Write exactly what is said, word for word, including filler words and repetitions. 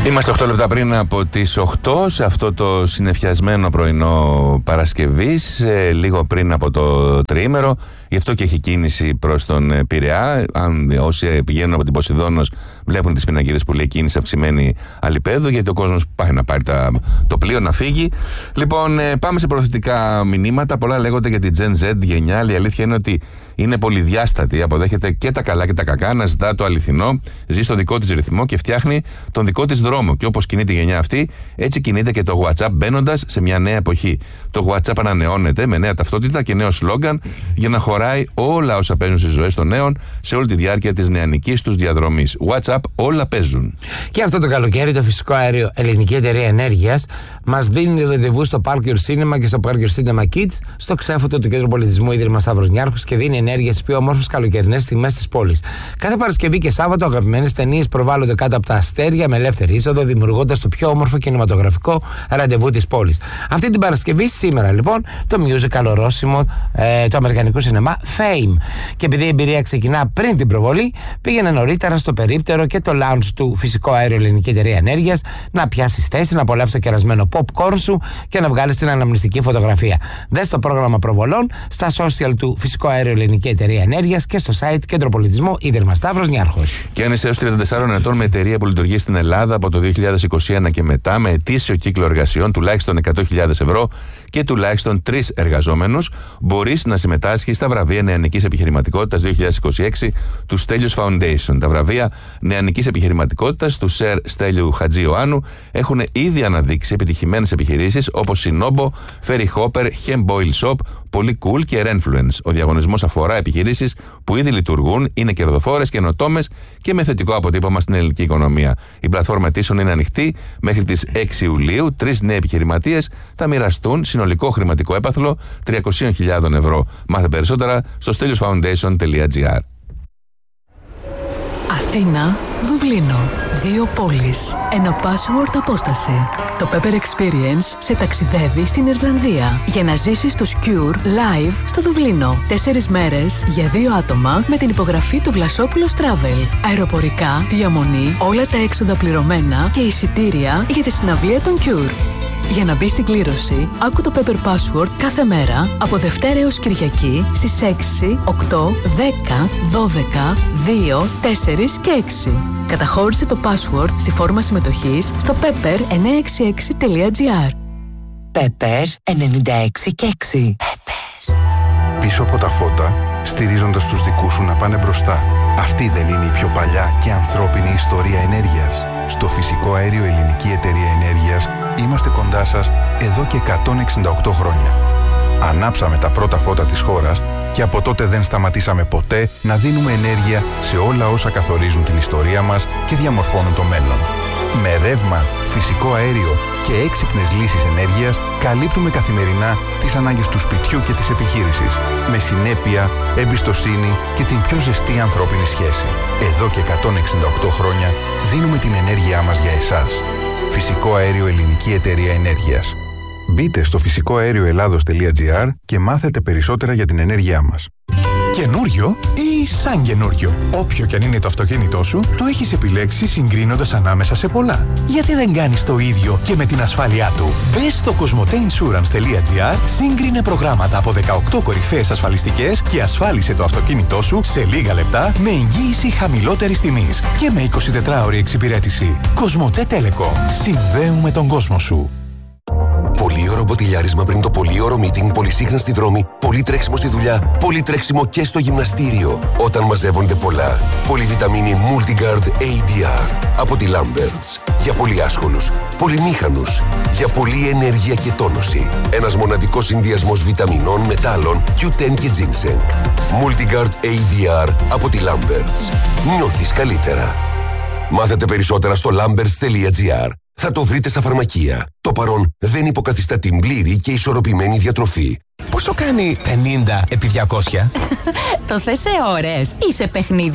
Είμαστε οκτώ λεπτά πριν από τις οκτώ σε αυτό το συννεφιασμένο πρωινό Παρασκευής, ε, λίγο πριν από το τριήμερο. Γι' αυτό και έχει κίνηση προς τον Πειραιά. Αν όσοι πηγαίνουν από την Ποσειδώνος βλέπουν τις πινακίδες που λέει κίνηση αυξημένη αλιπέδου, γιατί ο κόσμος πάει να πάρει τα, το πλοίο να φύγει. Λοιπόν, ε, πάμε σε προθετικά μηνύματα. Πολλά λέγονται για την Gen Z γενιά. Η αλήθεια είναι ότι είναι πολυδιάστατη. Αποδέχεται και τα καλά και τα κακά, να ζητά το αληθινό, ζει στο δικό της ρυθμό και φτιάχνει τον δικό της δρόμο. Και όπως κινείται η γενιά αυτή, έτσι κινείται και το WhatsApp, μπαίνοντας σε μια νέα εποχή. Το WhatsApp ανανεώνεται με νέα ταυτότητα και νέο σλόγγαν για να χωράει όλα όσα παίζουν στις ζωές των νέων σε όλη τη διάρκεια της νεανικής τους διαδρομής. WhatsApp, όλα παίζουν. Και αυτό το καλοκαίρι το φυσικό αέριο Ελληνική Εταιρεία Ενέργειας μας δίνει ραντεβού στο Park Your Cinema και στο Park Your Cinema Kids, στο ξέφωτο του Κέντρου Πολιτισμού Ίδρυμα Σταύρος Νιάρχος, και δίνει ενέργεια στις πιο όμορφες καλοκαιρινές στιγμές της πόλης. Κάθε Παρασκευή και Σάββατο αγαπημένες ταινίες προβάλλονται κάτω από τα αστέρια με ελεύθερη είσοδο, δημιουργώντας το πιο όμορφο κινηματογραφικό ραντεβού της πόλης. Αυτή την Παρασκευή, σήμερα λοιπόν, το musical ορόσημο ε, του αμερικανικού σινεμά Fame. Και επειδή η εμπειρία ξεκινά πριν την προβολή, πήγαινε νωρίτερα στο περίπτερο και το lounge του Φυσικό Αέριο Ελληνική Εταιρεία Ενέργειας να πιάσεις θέση, να απολαύσεις το κερασμένο popcorn σου και να βγάλεις την αναμνηστική φωτογραφία. Δες το πρόγραμμα προβολών στα social του Φυσικό Αέριο Ελληνική Εταιρεία Ενέργειας και στο site Κέντρο Πολιτισμού Ίδρυμα Σταύρος Νιάρχος. Και αν είσαι έως τριάντα τεσσάρων ετών με εταιρεία που λειτουργεί στην Ελλάδα από το δύο χιλιάδες είκοσι ένα και μετά, με ετήσιο κύκλο εργασιών τουλάχιστον εκατό χιλιάδες ευρώ και τουλάχιστον τρεις εργαζόμενους, μπορείς να συμμετάσχεις στα βραβεία Νεανικής Επιχειρηματικότητας δύο χιλιάδες είκοσι έξι του Στέλιους Foundation. Τα βραβεία Νεανικής Επιχειρηματικότητας του Σερ Στέλιου Χατζιωάννου έχουν ήδη αναδείξει επιτυχημένες επιχειρήσεις όπως η Nobo, Ferry Hopper, Hem Boil Shop, Πολύ Cool και Renfluence. Ο διαγωνισμός αφορά επιχειρήσεις που ήδη λειτουργούν, είναι κερδοφόρες, καινοτόμες και με θετικό αποτύπωμα στην ελληνική οικονομία. Η πλατφόρμα αιτήσεων είναι ανοιχτή μέχρι τις έξι Ιουλίου. Τρεις νέοι επιχειρηματίες θα μοιραστούν συνολικό χρηματικό έπαθλο τριακόσιες χιλιάδες ευρώ. Μάθε περισσότερα στο στέλιους φάουντέισον τελεία τζι άρ. Αθήνα, Δουβλίνο. Δύο πόλεις. Ένα password απόσταση. Το Pepper Experience σε ταξιδεύει στην Ιρλανδία για να ζήσεις το Cure live στο Δουβλίνο. Τέσσερις μέρες για δύο άτομα με την υπογραφή του Βλασόπουλος Travel. Αεροπορικά, διαμονή, όλα τα έξοδα πληρωμένα και εισιτήρια για τη συναυλία των Cure. Για να μπει στην κλήρωση, άκου το Pepper Password κάθε μέρα από Δευτέρα έως Κυριακή στις έξι, οκτώ, δέκα, δώδεκα, δύο, τέσσερα και έξι. Καταχώρησε το password στη φόρμα συμμετοχής στο pepper εννιακόσια εξήντα έξι τελεία τζι άρ. Pepper ενενήντα έξι και έξι. Pepper. Πίσω από τα φώτα, στηρίζοντας τους δικούς σου να πάνε μπροστά. Αυτή δεν είναι η πιο παλιά και ανθρώπινη ιστορία ενέργειας? Στο Φυσικό Αέριο Ελληνική Εταιρεία Ενέργειας είμαστε κοντά σας εδώ και εκατόν εξήντα οκτώ χρόνια. Ανάψαμε τα πρώτα φώτα της χώρας και από τότε δεν σταματήσαμε ποτέ να δίνουμε ενέργεια σε όλα όσα καθορίζουν την ιστορία μας και διαμορφώνουν το μέλλον. Με ρεύμα, φυσικό αέριο και έξυπνες λύσεις ενέργειας καλύπτουμε καθημερινά τις ανάγκες του σπιτιού και της επιχείρησης, με συνέπεια, εμπιστοσύνη και την πιο ζεστή ανθρώπινη σχέση. Εδώ και εκατόν εξήντα οκτώ χρόνια δίνουμε την ενέργειά μας για εσάς. Φυσικό Αέριο Ελληνική Εταιρεία Ενέργειας. Μπείτε στο φυσικό αέριο ελλάδος τελεία τζι άρ και μάθετε περισσότερα για την ενέργειά μας. Καινούριο ή σαν καινούριο? Όποιο και αν είναι το αυτοκίνητό σου, το έχεις επιλέξει συγκρίνοντας ανάμεσα σε πολλά. Γιατί δεν κάνεις το ίδιο και με την ασφάλειά του? Μπες στο κοσμοτέ ινσουρανς τελεία τζι άρ, σύγκρινε προγράμματα από δεκαοκτώ κορυφαίες ασφαλιστικές και ασφάλισε το αυτοκίνητό σου σε λίγα λεπτά με εγγύηση χαμηλότερης τιμής και με εικοσιτετράωρη εξυπηρέτηση. Κοσμοτέ Telecom. Συνδέουμε τον κόσμο σου. Πολύ ωραίο μποτιλιάρισμα πριν το πολύ ωραίο meeting, πολύ σύγχρονα στη δρόμη, πολύ τρέξιμο στη δουλειά, πολύ τρέξιμο και στο γυμναστήριο. Όταν μαζεύονται πολλά. Πολυβιταμίνη Multigard έι ντι αρ από τη Lamberts. Για πολύ άσχολους, πολυμήχανους, για πολλή ενέργεια και τόνωση. Ένας μοναδικός συνδυασμός βιταμινών, μετάλλων, κιου τεν και ginseng. Multigard έι ντι αρ από τη Lamberts. Νιώθεις καλύτερα. Μάθετε περισσότερα στο lamberts τελεία τζι άρ. Θα το βρείτε στα φαρμακεία. Το παρόν δεν υποκαθιστά την πλήρη και ισορροπημένη διατροφή. Πόσο κάνει πενήντα επί διακόσια? Το θες σε ώρες ή σε παιχνίδι?